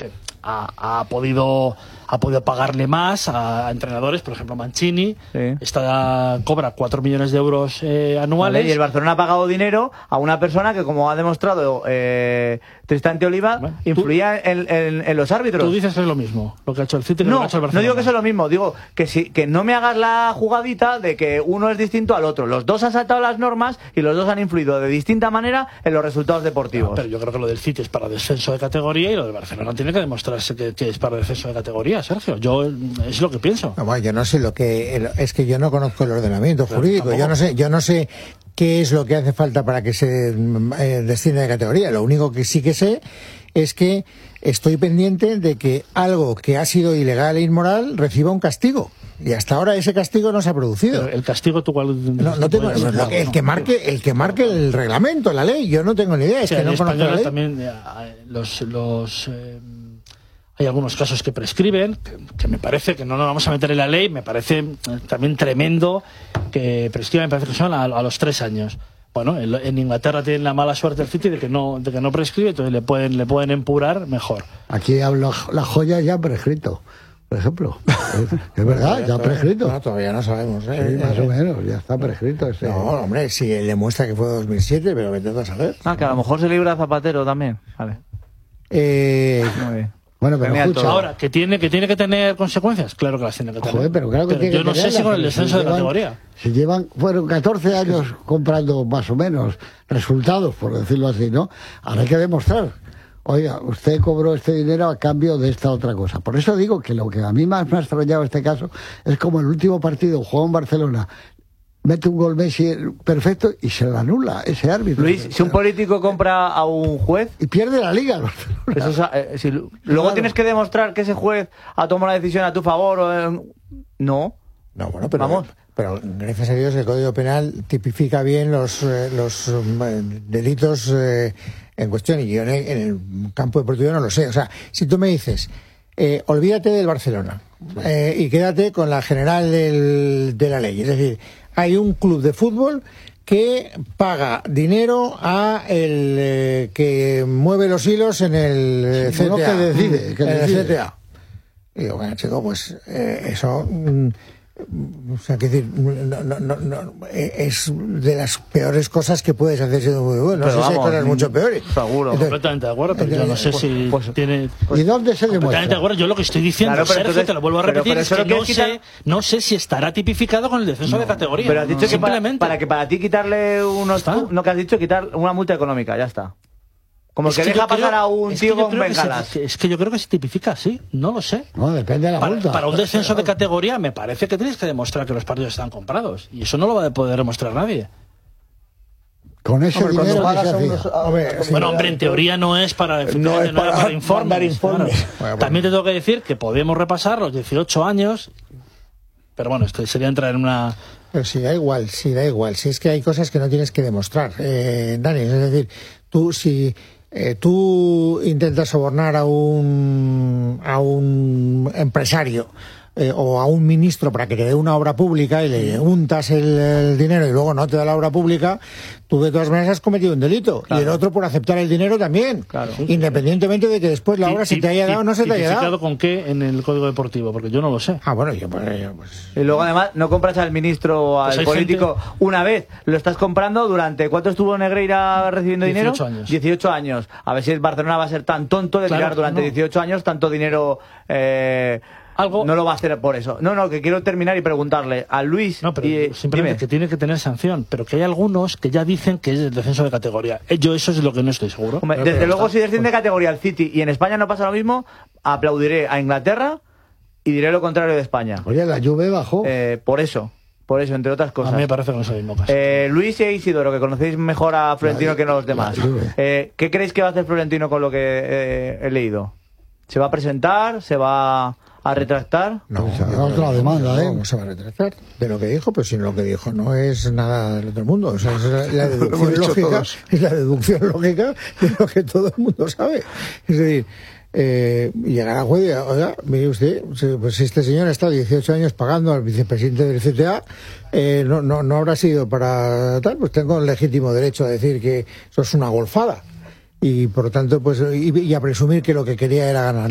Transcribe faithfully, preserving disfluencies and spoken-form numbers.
que ha, ha podido ha podido pagarle más a, a entrenadores, por ejemplo Mancini, sí. está, cobra cuatro millones de euros eh, anuales. Vale, y el Barcelona ha pagado dinero a una persona que, como ha demostrado eh, Tristán Oliva, bueno, influía tú, en, en, en los árbitros. Tú dices que es lo mismo, lo que ha hecho el City que no, lo que ha hecho el Barcelona. No digo que es lo mismo, digo que, si, que no me hagas la jugadita de que uno es distinto al otro. Los dos han saltado las normas y los dos han influido de distinta manera en los resultados deportivos. No, pero yo creo que lo del City es para descenso de categoría y lo del Barcelona tiene que demostrarse que, que es para descenso de categoría, Sergio. Yo es lo que pienso. No, bueno, yo no sé lo que es que yo no conozco el ordenamiento pero jurídico. Tampoco. Yo no sé, yo no sé qué es lo que hace falta para que se eh, descienda de categoría. Lo único que sí que sé es que estoy pendiente de que algo que ha sido ilegal e inmoral reciba un castigo. Y hasta ahora ese castigo no se ha producido. Pero el castigo tú cuál no, no tengo no, no, el que marque el que marque el reglamento, la ley. Yo no tengo ni idea. Es o sea, que no conozco la ley. También eh, los los eh, hay algunos casos que prescriben, que, que me parece que no nos vamos a meter en la ley, me parece también tremendo que prescriban, me parece que son a, a los tres años. Bueno, en, en Inglaterra tienen la mala suerte el City de que no de que no prescribe, entonces le pueden le pueden empurar mejor. Aquí hablo la joya ya prescrito, por ejemplo. Es, es verdad, ya prescrito. No, todavía no sabemos. ¿eh? Sí, más o menos, ya está prescrito. Ese. No, hombre, sí, él demuestra que fue dos mil siete, pero vete a saber. Ah, que a lo mejor se libra Zapatero también. Vale. Eh... Muy bien. Bueno, pero escucha. Ahora, ¿que tiene, que tiene que tener consecuencias? Claro que las tiene que tener. Joder, pero claro que pero tiene yo que no sé si con el descenso de categoría. Si llevan, fueron catorce años comprando más o menos resultados, por decirlo así, ¿no? Ahora hay que demostrar. Oiga, usted cobró este dinero a cambio de esta otra cosa. Por eso digo que lo que a mí más me ha extrañado este caso es como el último partido jugó en Barcelona. Mete un gol Messi perfecto y se lo anula ese árbitro. Luis, si un político compra a un juez y pierde la liga, eso es, eh, si, luego claro. Tienes que demostrar que ese juez ha tomado la decisión a tu favor o eh, no. No, bueno, pero vamos. Pero gracias a Dios el Código Penal tipifica bien los eh, los eh, delitos eh, en cuestión y yo en el, en el campo deportivo no lo sé. O sea, si tú me dices eh, olvídate del Barcelona eh, y quédate con la general del, de la ley, es decir, hay un club de fútbol que paga dinero a el eh, que mueve los hilos en el eh, sí, C T A. Que decide, que en decide. el C T A. Y digo, bueno, chico, pues eh, eso... Mm, o sea, que decir, no, no, no, no, es de las peores cosas que puedes hacer siendo muy bueno. No sé si hay cosas mucho peores. Seguro. Entonces, completamente de acuerdo, pero entonces, yo no sé pues, si pues, tiene... Pues, ¿y dónde se demuestra? Completamente de acuerdo, yo lo que estoy diciendo, claro, Sergio, entonces, te lo vuelvo a repetir, pero, pero es que no, sé, no sé si estará tipificado con el descenso no, de categoría. Pero has dicho no, que para, para que para ti quitarle unos... No, que has dicho quitar una multa económica, ya está. Como el que, que deja pasar creo, a un tío con bengalas. Se, es que yo creo que se tipifica así, no lo sé. No, depende de la para, multa. Para un descenso de categoría me parece que tienes que demostrar que los partidos están comprados. Y eso no lo va a poder demostrar nadie. Con ese hombre, dinero que se unos, hombre, bueno, hombre, en teoría no es para, no es para, para informes. informes. Claro. Bueno, También bueno. te tengo que decir que podemos repasar los dieciocho años, pero bueno, esto sería entrar en una... Pero sí, da igual, sí, da igual. Si es que hay cosas que no tienes que demostrar, eh, Dani. Es decir, tú si... Eh, tú intentas sobornar a un a un empresario eh, o a un ministro para que te dé una obra pública y le untas el, el dinero y luego no te da la obra pública, tú de todas maneras has cometido un delito. Claro. Y el otro por aceptar el dinero también. Claro. Independientemente de que después la obra se te haya dado o no se te haya dado. ¿Con qué en el Código Deportivo? Porque yo no lo sé. Ah, bueno, yo pues... Yo, pues... Y luego además no compras al ministro o al pues político gente... una vez. Lo estás comprando durante... ¿Cuánto estuvo Negreira recibiendo dinero? dieciocho años. dieciocho años. A ver si el Barcelona va a ser tan tonto de claro, tirar durante no. dieciocho años tanto dinero... Eh... Algo... No lo va a hacer por eso. No, no, que quiero terminar y preguntarle a Luis... No, pero y, simplemente dime. Que tiene que tener sanción, pero que hay algunos que ya dicen que es el descenso de categoría. Yo eso es lo que no estoy seguro. Hombre, desde pero luego, está... si desciende de categoría el City y en España no pasa lo mismo, aplaudiré a Inglaterra y diré lo contrario de España. Oye, la Juve bajó. Eh, por eso. Por eso, entre otras cosas. A mí me parece que no es el mismo caso. Eh, Luis y Isidoro, que conocéis mejor a Florentino la, que los demás. Eh, ¿Qué creéis que va a hacer Florentino con lo que eh, he leído? ¿Se va a presentar? ¿Se va a retractar? No, pues no otra demanda, ¿eh? ¿Cómo se va a retractar? De lo que dijo, pues si lo que dijo no es nada del otro mundo. O sea, es la, la deducción lógica, es la deducción lógica de lo que todo el mundo sabe. Es decir, eh, llegar a juez y diga, oiga, mire usted, pues este señor ha estado dieciocho años pagando al vicepresidente del C T A, eh, no, no, no habrá sido para tal, pues tengo el legítimo derecho a decir que eso es una golfada. Y por lo tanto, pues, y, y a presumir que lo que quería era ganar.